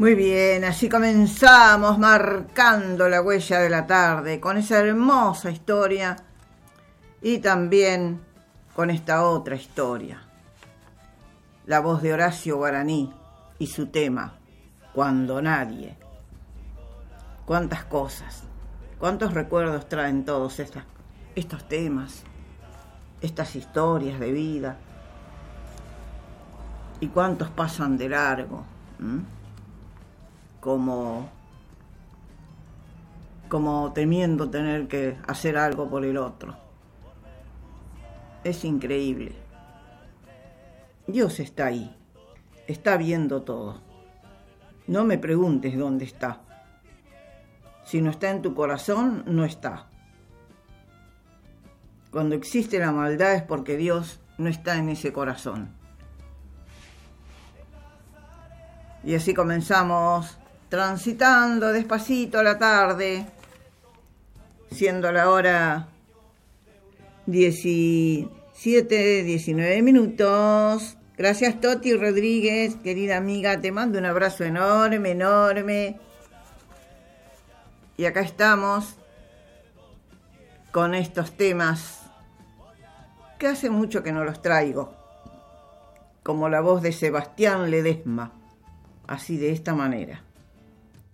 Muy bien, así comenzamos marcando la huella de la tarde con esa hermosa historia y también con esta otra historia. La voz de Horacio Guaraní y su tema, Cuando Nadie. Cuántas cosas, cuántos recuerdos traen todos estos temas, estas historias de vida, y cuántos pasan de largo, como temiendo tener que hacer algo por el otro. Es increíble. Dios está ahí, está viendo todo. No me preguntes dónde está. Si no está en tu corazón, no está. Cuando existe la maldad es porque Dios no está en ese corazón. Y así comenzamos transitando despacito la tarde, siendo la hora 19 minutos. Gracias, Toti Rodríguez, querida amiga, te mando un abrazo enorme, enorme. Y acá estamos con estos temas que hace mucho que no los traigo, como la voz de Sebastián Ledesma, así de esta manera.